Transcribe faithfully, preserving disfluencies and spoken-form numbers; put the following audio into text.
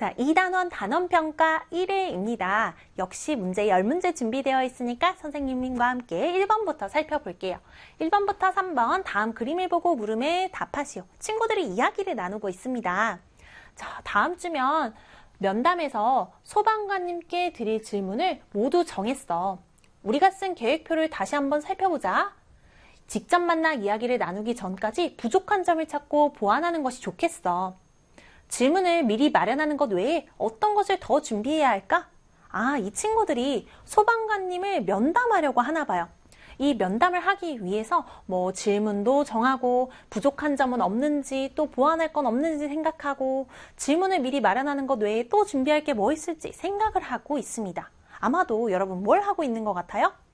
자, 이 단원 단원평가 일 회입니다. 역시 문제 십 문제 준비되어 있으니까 선생님과 함께 일 번부터 살펴볼게요. 일 번부터 삼 번 다음 그림을 보고 물음에 답하시오. 친구들이 이야기를 나누고 있습니다. 자, 다음 주면 면담에서 소방관님께 드릴 질문을 모두 정했어. 우리가 쓴 계획표를 다시 한번 살펴보자. 직접 만나 이야기를 나누기 전까지 부족한 점을 찾고 보완하는 것이 좋겠어. 질문을 미리 마련하는 것 외에 어떤 것을 더 준비해야 할까? 아, 이 친구들이 소방관님을 면담하려고 하나 봐요. 이 면담을 하기 위해서 뭐 질문도 정하고 부족한 점은 없는지 또 보완할 건 없는지 생각하고 질문을 미리 마련하는 것 외에 또 준비할 게 뭐 있을지 생각을 하고 있습니다. 아마도 여러분 뭘 하고 있는 것 같아요?